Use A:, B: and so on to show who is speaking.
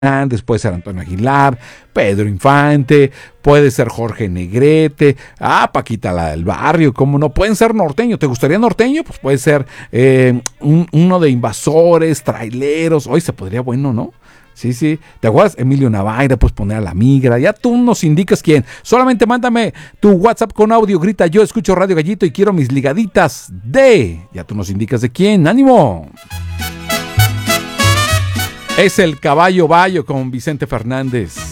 A: Hernández, puede ser Antonio Aguilar, Pedro Infante, puede ser Jorge Negrete, Paquita la del barrio, cómo no, pueden ser norteños. ¿Te gustaría norteño? Pues puede ser uno de Invasores, Traileros. Hoy se podría, bueno, ¿no? Sí, sí. ¿Te acuerdas? Emilio Navaira, puedes poner a La Migra. Ya tú nos indicas quién. Solamente mándame tu WhatsApp con audio. Grita: yo escucho Radio Gallito y quiero mis ligaditas de... Ya tú nos indicas de quién. ¡Ánimo! Es el Caballo Bayo con Vicente Fernández.